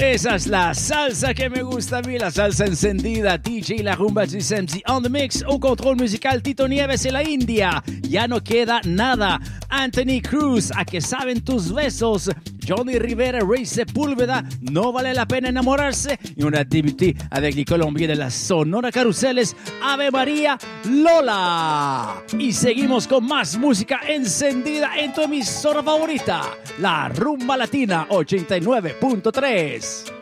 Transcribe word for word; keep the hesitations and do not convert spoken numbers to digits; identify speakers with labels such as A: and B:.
A: Esa es la salsa que me gusta a mí, la salsa encendida. D J La Rumba G S M Z on the mix. Au control musical Tito Nieves en la India. Ya no queda nada. Anthony Cruz, ¿a qué saben tus besos? Johnny Rivera, Ray Sepúlveda, No vale la pena enamorarse. Y una débuté avec les Colombiens de la Sonora Caruseles, Ave María Lola. Y seguimos con más música encendida en tu emisora favorita, La Rumba Latina ochenta y nueve punto tres.